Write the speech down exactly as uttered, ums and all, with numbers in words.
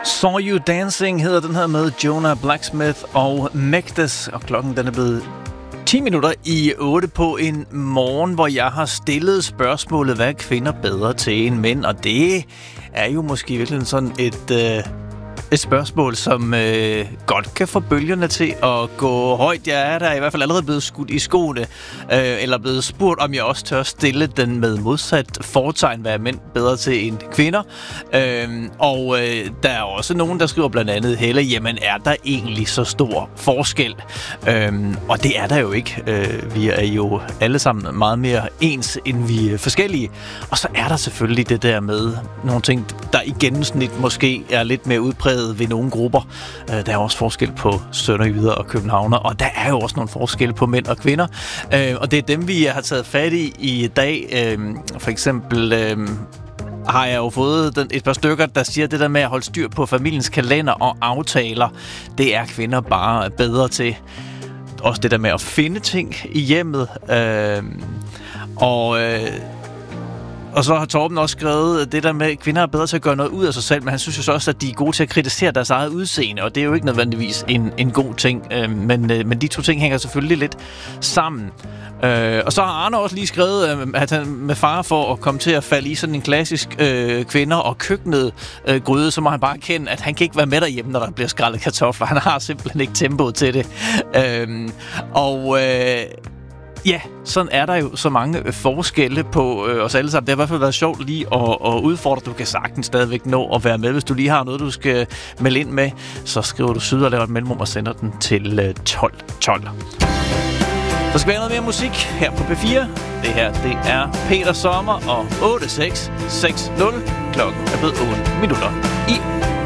Saw You Dancing hedder den her med Jonah Blacksmith og Mekdes, og klokken den er blevet ti minutter i otte på en morgen, hvor jeg har stillet spørgsmålet, hvad er kvinder bedre til end mænd? Og det er jo måske virkelig sådan et, øh, et spørgsmål, som øh, godt kan få bølgerne til at gå højt. Jeg er der i hvert fald allerede blevet skudt i skoene, øh, eller blevet spurgt, om jeg også tør stille den med modsat fortegn, hvad er mænd bedre til end kvinder. Øh, og øh, der er også nogen, der skriver blandt andet, Helle, jamen er der egentlig så stor forskel? Øh, og det er der jo ikke. Øh, vi er jo alle sammen meget mere ens, end vi er forskellige. Og så er der selvfølgelig det der med nogle ting, der i gennemsnit måske er lidt mere udpræget ved nogle grupper. Øh, der er også forskel på sønderjyder og københavner, og der er jo også nogle forskelle på mænd og kvinder. Øh, og det er dem, vi har taget fat i i dag. Øh, for eksempel øh, har jeg jo fået den, et par stykker, der siger, det der med at holde styr på familiens kalender og aftaler, det er kvinder bare bedre til. Også det der med at finde ting i hjemmet. Øh, og øh, Og så har Torben også skrevet det der med, at kvinder er bedre til at gøre noget ud af sig selv, men han synes jo så også, at de er gode til at kritisere deres eget udseende, og det er jo ikke nødvendigvis en, en god ting. Øh, men, øh, men de to ting hænger selvfølgelig lidt sammen. Øh, og så har Arne også lige skrevet, øh, at han med fare for at komme til at falde i sådan en klassisk øh, kvinder- og køkkenet øh, gryde, så må han bare erkende, at han kan ikke være med derhjemme, når der bliver skrællet kartofler. Han har simpelthen ikke tempoet til det. Øh, og... Øh, Ja, sådan er der jo så mange forskelle på øh, os alle sammen. Det har i hvert fald været sjovt lige at, at udfordre. Du kan sagtens stadigvæk nå at være med. Hvis du lige har noget, du skal melde ind med, så skriver du syd og laver et mellemrum og sender den til øh, tolv tolv. Der skal være noget mere musik her på P fire. Det her, det er Peter Sommer og otte seks seks nul. Klokken er blevet otte minutter i